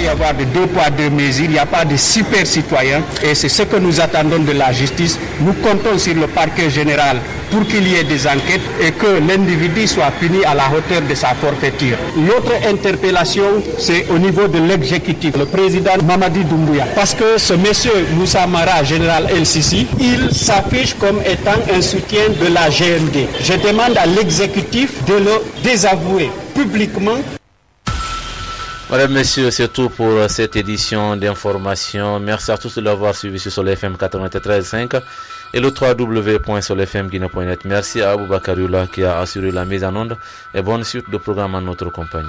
y avoir de deux poids, deux mesures, il n'y a pas de super citoyen et c'est ce que nous attendons de la justice. Nous comptons sur le parquet général pour qu'il y ait des enquêtes et que l'individu soit puni à la hauteur de sa forfaiture. L'autre interpellation, c'est au niveau de l'exécutif, le président Mamadi Doumbouya. Parce que ce monsieur Moussa Mara, général El-Sisi, il s'affiche comme étant un soutien de la GMD. Je demande à l'exécutif de le désavouer publiquement. Madame, messieurs, c'est tout pour cette édition d'information. Merci à tous de l'avoir suivi sur Soleil FM 93.5 et le www.solefmguinée.net. Merci à Aboubakarioula qui a assuré la mise en onde et bonne suite de programme en notre compagnie.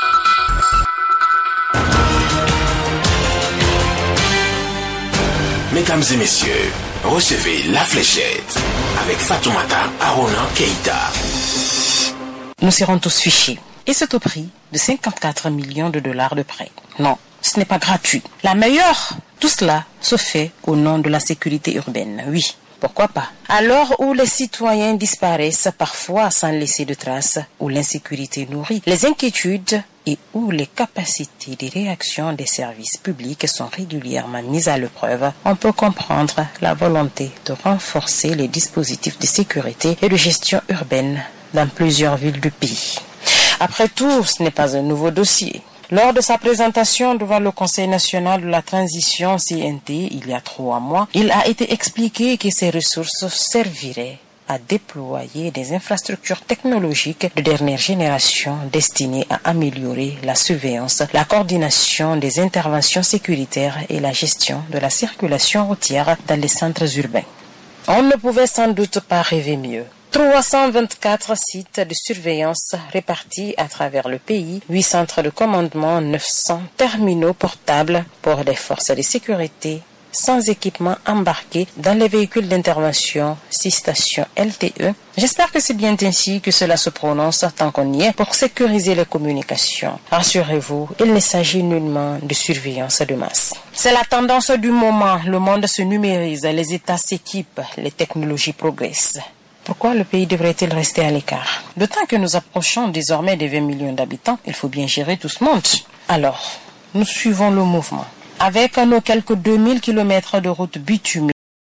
Mesdames et messieurs, recevez La Fléchette avec Fatoumata Arona Keïta. Nous serons tous fichés. Et c'est au prix de 54 millions de dollars de prêt. Non, ce n'est pas gratuit. La meilleure, tout cela se fait au nom de la sécurité urbaine. Oui, pourquoi pas? À l'heure où les citoyens disparaissent parfois sans laisser de traces, où l'insécurité nourrit les inquiétudes et où les capacités de réaction des services publics sont régulièrement mises à l'épreuve, on peut comprendre la volonté de renforcer les dispositifs de sécurité et de gestion urbaine dans plusieurs villes du pays. Après tout, ce n'est pas un nouveau dossier. Lors de sa présentation devant le Conseil national de la transition CNT il y a 3 mois, il a été expliqué que ces ressources serviraient à déployer des infrastructures technologiques de dernière génération destinées à améliorer la surveillance, la coordination des interventions sécuritaires et la gestion de la circulation routière dans les centres urbains. On ne pouvait sans doute pas rêver mieux. 324 sites de surveillance répartis à travers le pays, 8 centres de commandement, 900 terminaux portables pour des forces de sécurité, sans équipement embarqué dans les véhicules d'intervention, 6 stations LTE. J'espère que c'est bien ainsi que cela se prononce tant qu'on y est pour sécuriser les communications. Rassurez-vous, il ne s'agit nullement de surveillance de masse. C'est la tendance du moment, le monde se numérise, les États s'équipent, les technologies progressent. Pourquoi le pays devrait-il rester à l'écart? D'autant que nous approchons désormais des 20 millions d'habitants, il faut bien gérer tout ce monde. Alors, nous suivons le mouvement. Avec nos quelques 2000 km de route bitumée,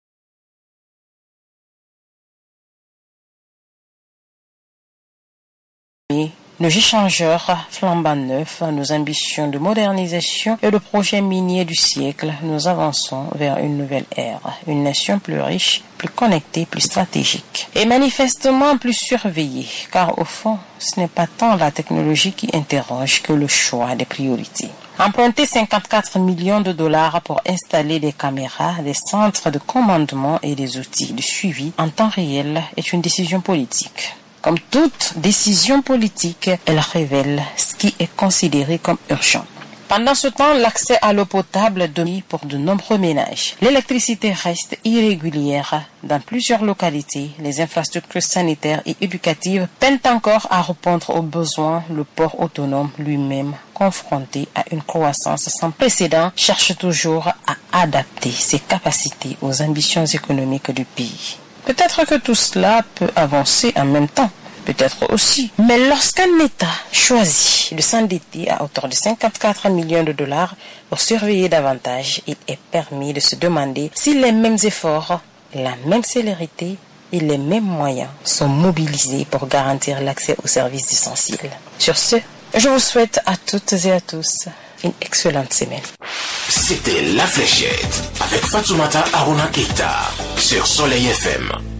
nos échangeurs flambant neufs, nos ambitions de modernisation et de projets miniers du siècle, nous avançons vers une nouvelle ère, une nation plus riche, plus connectée, plus stratégique et manifestement plus surveillée, car au fond, ce n'est pas tant la technologie qui interroge que le choix des priorités. Emprunter 54 millions de dollars pour installer des caméras, des centres de commandement et des outils de suivi en temps réel est une décision politique. Comme toute décision politique, elle révèle ce qui est considéré comme urgent. Pendant ce temps, l'accès à l'eau potable domine pour de nombreux ménages. L'électricité reste irrégulière dans plusieurs localités. Les infrastructures sanitaires et éducatives peinent encore à répondre aux besoins. Le port autonome lui-même, confronté à une croissance sans précédent, cherche toujours à adapter ses capacités aux ambitions économiques du pays. Peut-être que tout cela peut avancer en même temps, peut-être aussi. Mais lorsqu'un État choisit de s'endetter à hauteur de 54 millions de dollars pour surveiller davantage, il est permis de se demander si les mêmes efforts, la même célérité et les mêmes moyens sont mobilisés pour garantir l'accès aux services essentiels. Sur ce, je vous souhaite à toutes et à tous une excellente semaine. C'était La Fléchette avec Fatoumata Arona Keïta sur Soleil FM.